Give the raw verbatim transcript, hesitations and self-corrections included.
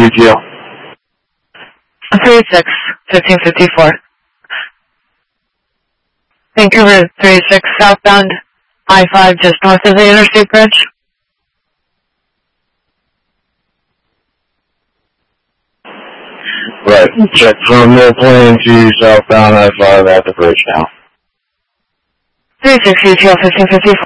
U T O. three six, fifteen fifty-four. Vancouver three six, southbound I five, just north of the Interstate Bridge. Right. Check from Mill Plain to southbound I five at the bridge now. three six U T O fifteen fifty-four.